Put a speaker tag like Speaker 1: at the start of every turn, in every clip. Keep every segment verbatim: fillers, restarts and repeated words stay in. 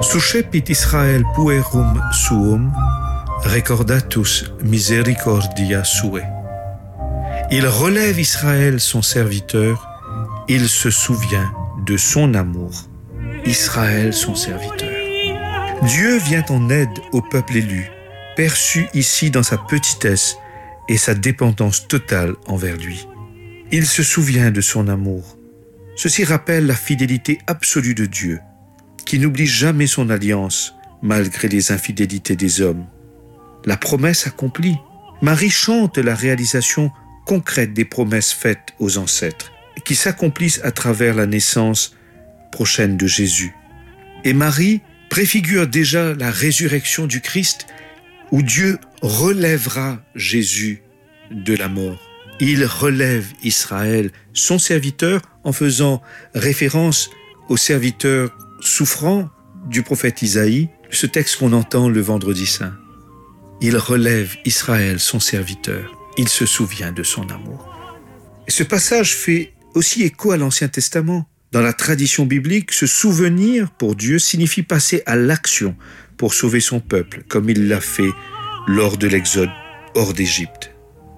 Speaker 1: Suscepit Israel puerum suum, recordatus misericordia suae. Il relève Israël son serviteur, il se souvient de son amour. Israël son serviteur. Dieu vient en aide au peuple élu, perçu ici dans sa petitesse et sa dépendance totale envers lui. Il se souvient de son amour. Ceci rappelle la fidélité absolue de Dieu, qui n'oublie jamais son alliance malgré les infidélités des hommes. La promesse accomplie. Marie chante la réalisation concrète des promesses faites aux ancêtres, qui s'accomplissent à travers la naissance prochaine de Jésus. Et Marie préfigure déjà la résurrection du Christ, où Dieu relèvera Jésus de la mort. Il relève Israël, son serviteur, en faisant référence au serviteur souffrant du prophète Isaïe, ce texte qu'on entend le vendredi saint. Il relève Israël, son serviteur. Il se souvient de son amour. Et ce passage fait aussi écho à l'Ancien Testament. Dans la tradition biblique, se souvenir pour Dieu signifie passer à l'action pour sauver son peuple, comme il l'a fait lors de l'exode hors d'Égypte.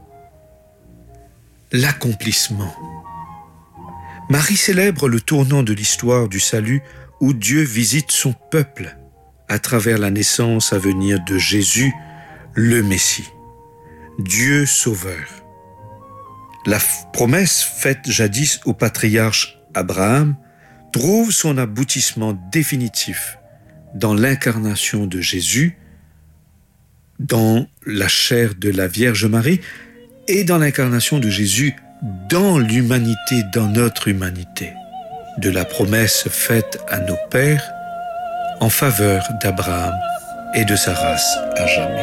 Speaker 1: L'accomplissement. Marie célèbre le tournant de l'histoire du salut où Dieu visite son peuple à travers la naissance à venir de Jésus, le Messie. Dieu sauveur. La f- promesse faite jadis au patriarche Abraham trouve son aboutissement définitif dans l'incarnation de Jésus, dans la chair de la Vierge Marie et dans l'incarnation de Jésus dans l'humanité, dans notre humanité, de la promesse faite à nos pères en faveur d'Abraham et de sa race à jamais.